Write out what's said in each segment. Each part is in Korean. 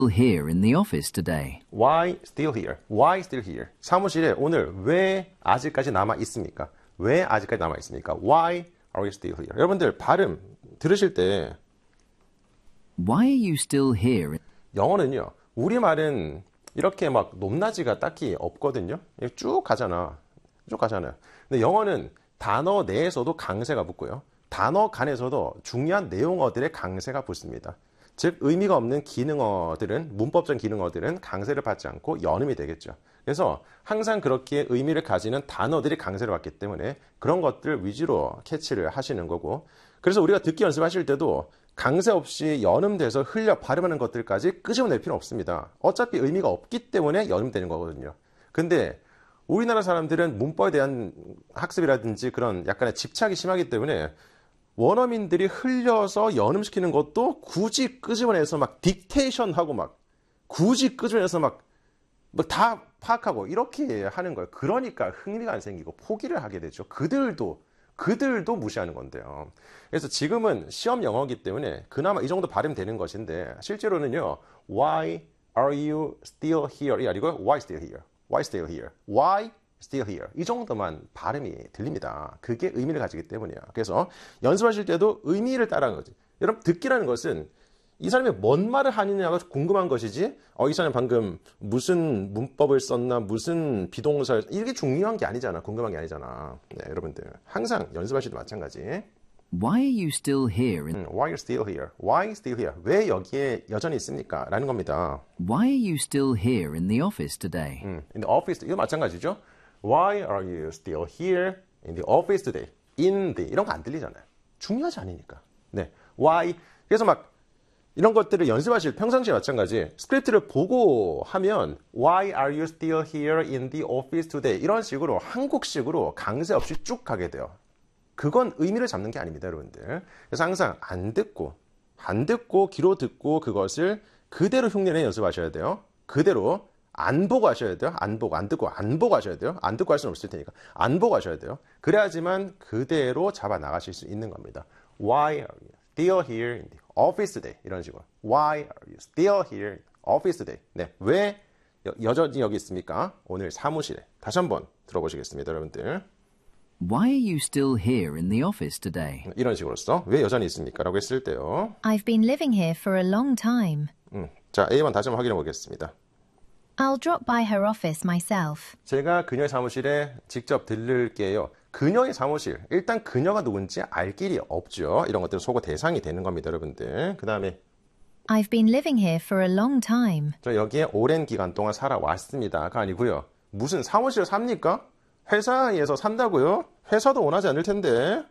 here in the office today? Why still here? Why still here? 사무실에 오늘 왜 아직까지 남아 있습니까? 왜 아직까지 남아 있습니까? Why are you still here? 여러분들 발음 들으실 때 Why are you still here? 영어는요. 우리말은 이렇게 막 높낮이가 딱히 없거든요. 쭉 가잖아. 쭉 가잖아요. 근데 영어는 단어 내에서도 강세가 붙고요. 단어 간에서도 중요한 내용어들의 강세가 붙습니다. 즉 의미가 없는 기능어들은 문법적 기능어들은 강세를 받지 않고 연음이 되겠죠. 그래서 항상 그렇게 의미를 가지는 단어들이 강세를 받기 때문에 그런 것들 위주로 캐치를 하시는 거고 그래서 우리가 듣기 연습하실 때도 강세 없이 연음돼서 흘려 발음하는 것들까지 끄집어낼 필요는 없습니다. 어차피 의미가 없기 때문에 연음되는 거거든요. 근데 우리나라 사람들은 문법에 대한 학습이라든지 그런 약간의 집착이 심하기 때문에 원어민들이 흘려서 연음시키는 것도 굳이 끄집어내서 막 딕테이션하고 막 굳이 끄집어내서 막 다 파악하고 이렇게 하는 거예요. 그러니까 흥미가 안 생기고 포기를 하게 되죠. 그들도 무시하는 건데요. 그래서 지금은 시험 영어이기 때문에 그나마 이 정도 발음되는 것인데 실제로는요. Why are you still here? 이 아니고요. Why still here? Why still here? Why still here? 이 정도만 발음이 들립니다. 그게 의미를 가지기 때문이에요. 그래서 연습하실 때도 의미를 따라하는 거지. 여러분 듣기라는 것은 이 사람이 뭔 말을 하느냐가 궁금한 것이지 이 사람이 방금 무슨 문법을 썼나 무슨 비동사를 이게 중요한 게 아니잖아. 궁금한 게 아니잖아. 네, 여러분들 항상 연습하실 때 마찬가지. Why are you still here? Why are you still here? Why still here? 왜 여기에 여전히 있습니까? 라는 겁니다. Why are you still here in the office today? In the office, 이거 마찬가지죠. Why are you still here in the office today? In the 이런 거 안 들리잖아요. 중요하지 않으니까. 네, why 그래서 막 이런 것들을 연습하실 평상시에 마찬가지 스크립트를 보고 하면 Why are you still here in the office today? 이런 식으로 한국식으로 강세 없이 쭉 가게 돼요. 그건 의미를 잡는 게 아닙니다, 여러분들. 그래서 항상 안 듣고 귀로 듣고 그것을 그대로 흉내내 연습하셔야 돼요. 그대로 안 보고 하셔야 돼요. 안 보고 하셔야 돼요. 안 듣고 할 수는 없을 테니까 안 보고 하셔야 돼요. 그래야지만 그대로 잡아 나가실 수 있는 겁니다. Why are you still here in the office today? 이런 식으로. Why are you still here in the office today? 네, 왜 여전히 여기 있습니까? 오늘 사무실에. 다시 한번 들어보시겠습니다, 여러분들. Why are you still here in the office today? 이런 식으로서 왜 여전히 있습니까? 라고 했을 때요. I've been living here for a long time. 자, A번 다시 한번 확인해 보겠습니다. I'll drop by her office myself. 제가 그녀의 사무실에 직접 들를게요. 그녀의 사무실. 일단 그녀가 누군지 알 길이 없죠. 이런 것들은 속어 대상이 되는 겁니다, 여러분들. 그 다음에 I've been living here for a long time. 저 여기에 오랜 기간 동안 살아왔습니다가 아니고요. 무슨 사무실에 삽니까? 회사에서 산다고요? 회사도 원하지 않을 텐데.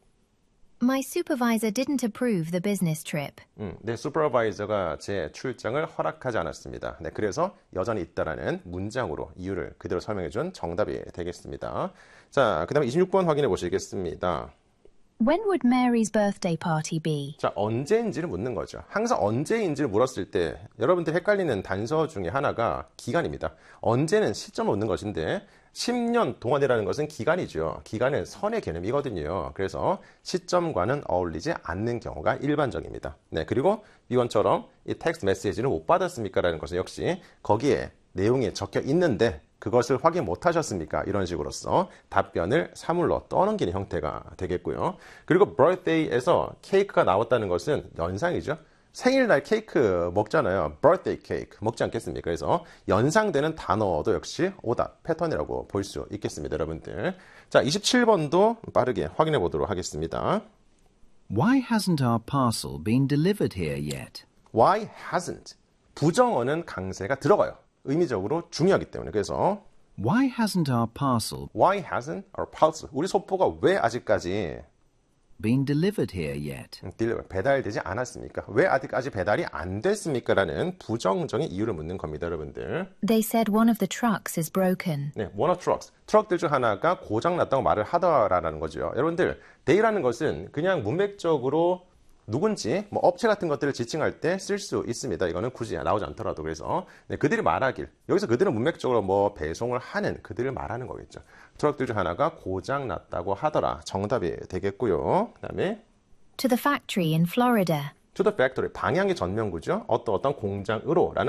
My supervisor didn't approve the business trip. 네, 슈퍼바이저가 제 출장을 허락하지 않았습니다. 네, 그래서 여전히 있다라는 문장으로 이유를 그대로 설명해준 정답이 되겠습니다. 자, 그 다음에 26번 확인해 보시겠습니다. When would Mary's birthday party be? 자, 언제인지를 묻는 거죠. 항상 언제인지를 물었을 때 여러분들 헷갈리는 단서 중에 하나가 기간입니다. 언제는 시점을 묻는 것인데 10년 동안이라는 것은 기간이죠. 기간은 선의 개념이거든요. 그래서 시점과는 어울리지 않는 경우가 일반적입니다. 네, 그리고 이번처럼 이 텍스트 메시지를 못 받았습니까? 라는 것은 역시 거기에 내용이 적혀 있는데 그것을 확인 못 하셨습니까? 이런 식으로서 답변을 사물로 떠넘기는 형태가 되겠고요. 그리고 birthday에서 케이크가 나왔다는 것은 연상이죠. 생일날 케이크 먹잖아요. birthday cake 먹지 않겠습니까? 그래서 연상되는 단어도 역시 오답 패턴이라고 볼 수 있겠습니다, 여러분들. 자, 27번도 빠르게 확인해 보도록 하겠습니다. Why hasn't our parcel been delivered here yet? Why hasn't? 부정어는 강세가 들어가요. 의미적으로 중요하기 때문에. 그래서 Why hasn't our parcel Why hasn't our parcel? 우리 소포가 왜 아직까지 been delivered here yet? 배달되지 않았습니까? 왜 아직까지 배달이 안 됐습니까? 라는 부정적인 이유를 묻는 겁니다, 여러분들. They said one of the trucks is broken. 네, one of trucks. 트럭들 중 하나가 고장났다고 말을 하더라라는 거죠. 여러분들, they라는 것은 그냥 문맥적으로 누군지 뭐 업체 같은 것들을 지칭할 때 쓸 수 있습니다. 이거는 굳이 나오지 않더라도. 그래서 네, 그들이 말하길. 여기서 그들은 문맥적으로 뭐 배송을 하는 그들을 말하는 거겠죠. 트럭들 중 하나가 고장 났다고 하더라. 정답이 되겠고요. 그다음에 To the factory in Florida. to the factory. 방향의 전면구죠. 어떤 공장으로 라는